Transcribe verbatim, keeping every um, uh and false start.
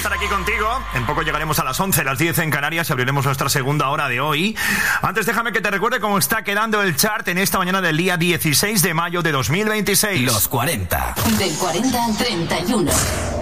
estar aquí contigo. En poco llegaremos a las once, las diez en Canarias y abriremos nuestra segunda hora de hoy. Antes déjame que te recuerde cómo está quedando el chart en esta mañana del día dieciséis de mayo de dos mil veintiséis. Los cuarenta. Del cuarenta al treinta y uno.